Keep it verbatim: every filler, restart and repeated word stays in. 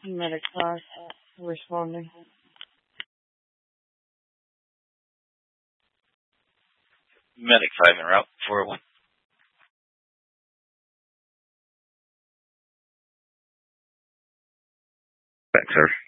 Medic five responding. Medic five en route, four oh one. Back, sir.